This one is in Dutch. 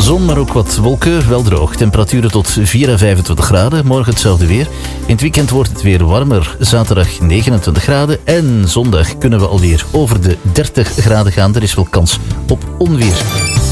Zon, maar ook wat wolken, wel droog. Temperaturen tot 4 à 25 graden. Morgen hetzelfde weer. In het weekend wordt het weer warmer. Zaterdag 29 graden. En zondag kunnen we alweer over de 30 graden gaan. Er is wel kans op onweer.